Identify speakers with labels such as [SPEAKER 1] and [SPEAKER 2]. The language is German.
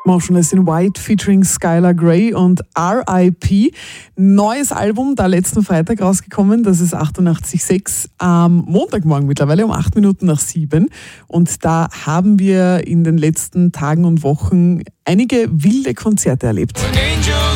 [SPEAKER 1] Motionless in White featuring Skylar Grey und R.I.P. Neues Album, da letzten Freitag rausgekommen, das ist 88.6 am Montagmorgen mittlerweile um 7:08. Und da haben wir in den letzten Tagen und Wochen einige wilde Konzerte erlebt.